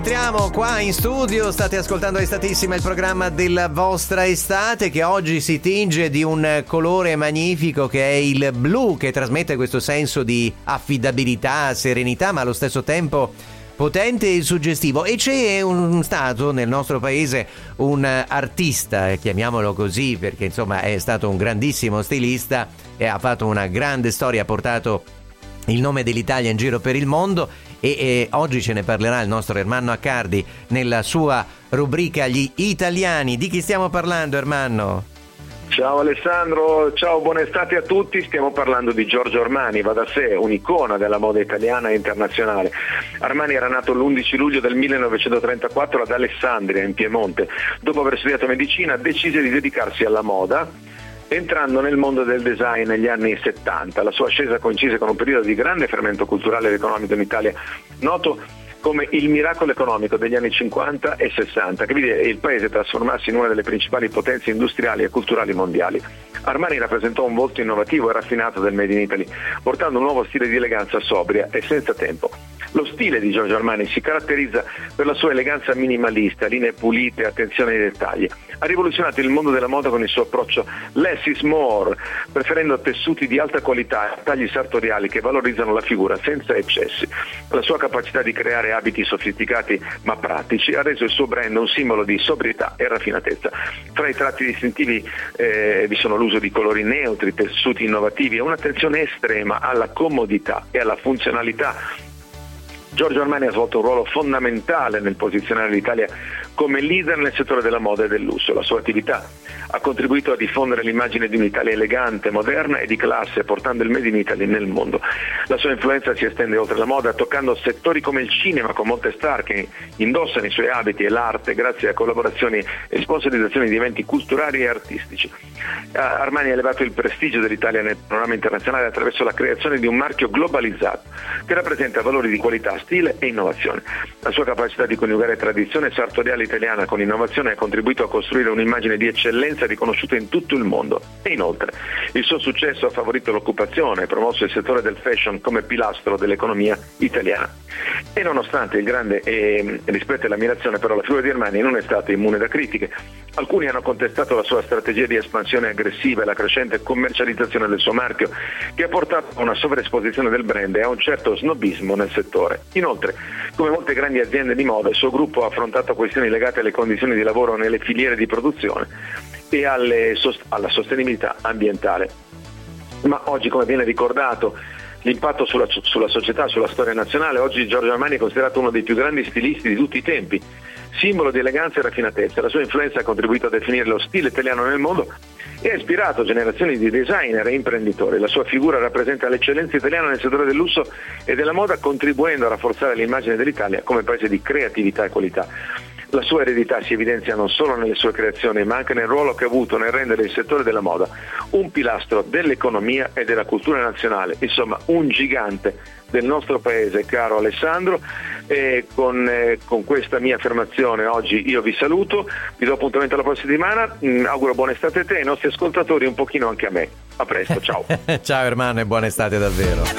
Entriamo qua in studio, state ascoltando Estatissima, il programma della vostra estate che oggi si tinge di un colore magnifico che è il blu, che trasmette questo senso di affidabilità, serenità, ma allo stesso tempo potente e suggestivo. E c'è stato nel nostro paese un artista, chiamiamolo così perché insomma è stato un grandissimo stilista e ha fatto una grande storia, ha portato il nome dell'Italia in giro per il mondo e oggi ce ne parlerà il nostro Ermanno Accardi nella sua rubrica Gli Italiani. Di chi stiamo parlando, Ermanno? Ciao Alessandro, ciao, buona estate a tutti. Stiamo parlando di Giorgio Armani, va da sé, un'icona della moda italiana e internazionale. Armani era nato l'11 luglio del 1934 ad Alessandria, in Piemonte. Dopo aver studiato medicina decise di dedicarsi alla moda, entrando nel mondo del design negli anni 70. La sua ascesa coincise con un periodo di grande fermento culturale ed economico in Italia, noto come il miracolo economico degli anni 50 e 60, che vide il paese trasformarsi in una delle principali potenze industriali e culturali mondiali. Armani rappresentò un volto innovativo e raffinato del Made in Italy, portando un nuovo stile di eleganza sobria e senza tempo. Lo stile di Giorgio Armani si caratterizza per la sua eleganza minimalista, linee pulite e attenzione ai dettagli. Ha rivoluzionato il mondo della moda con il suo approccio less is more, preferendo tessuti di alta qualità e tagli sartoriali che valorizzano la figura senza eccessi. La sua capacità di creare abiti sofisticati ma pratici ha reso il suo brand un simbolo di sobrietà e raffinatezza. Tra i tratti distintivi vi sono l'uso di colori neutri, tessuti innovativi e un'attenzione estrema alla comodità e alla funzionalità. Giorgio Armani ha svolto un ruolo fondamentale nel posizionare l'Italia come leader nel settore della moda e del lusso. La sua attività ha contribuito a diffondere l'immagine di un'Italia elegante, moderna e di classe, portando il Made in Italy nel mondo. La sua influenza si estende oltre la moda, toccando settori come il cinema, con molte star che indossano i suoi abiti, e l'arte, grazie a collaborazioni e sponsorizzazioni di eventi culturali e artistici. Armani ha elevato il prestigio dell'Italia nel panorama internazionale attraverso la creazione di un marchio globalizzato che rappresenta valori di qualità, stile e innovazione. La sua capacità di coniugare tradizione sartoriale italiana con innovazione ha contribuito a costruire un'immagine di eccellenza riconosciuta in tutto il mondo. E inoltre il suo successo ha favorito l'occupazione e promosso il settore del fashion come pilastro dell'economia italiana. E nonostante il grande rispetto e l'ammirazione, però, la figura di Armani non è stata immune da critiche. Alcuni hanno contestato la sua strategia di espansione aggressiva e la crescente commercializzazione del suo marchio, che ha portato a una sovraesposizione del brand e a un certo snobismo nel settore. Inoltre, come molte grandi aziende di moda, il suo gruppo ha affrontato questioni legate alle condizioni di lavoro nelle filiere di produzione e alla sostenibilità ambientale. Ma oggi, come viene ricordato, l'impatto sulla società, sulla storia nazionale, oggi Giorgio Armani è considerato uno dei più grandi stilisti di tutti i tempi, simbolo di eleganza e raffinatezza. La sua influenza ha contribuito a definire lo stile italiano nel mondo e ha ispirato generazioni di designer e imprenditori. La sua figura rappresenta l'eccellenza italiana nel settore del lusso e della moda, contribuendo a rafforzare l'immagine dell'Italia come paese di creatività e qualità. La sua eredità si evidenzia non solo nelle sue creazioni, ma anche nel ruolo che ha avuto nel rendere il settore della moda un pilastro dell'economia e della cultura nazionale, insomma un gigante del nostro paese, caro Alessandro. E con questa mia affermazione oggi io vi saluto, vi do appuntamento alla prossima settimana, auguro buona estate a te e ai nostri ascoltatori, un pochino anche a me. A presto, ciao. Ciao Ermanno e buona estate davvero.